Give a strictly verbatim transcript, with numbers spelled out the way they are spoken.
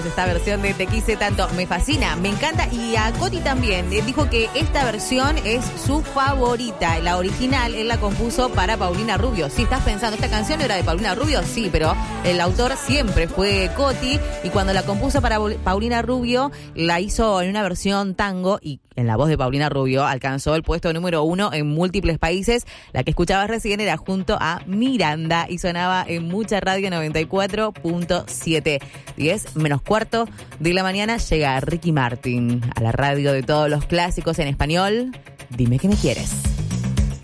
Esta versión de Te quise tanto, me fascina, me encanta. Y a Coti también, eh, dijo que esta versión es su favorita. La original él la compuso para Paulina Rubio. Si estás pensando, ¿esta canción era de Paulina Rubio? Sí, pero el autor siempre fue Coti. Y cuando la compuso para Paulina Rubio, la hizo en una versión tango y en la voz de Paulina Rubio alcanzó el puesto número uno en múltiples países. La que escuchabas recién era junto a Miranda y sonaba en Mucha Radio noventa y cuatro punto siete. diez menos cuarto de la mañana llega Ricky Martin a la radio de todos los clásicos en español. Dime que me quieres.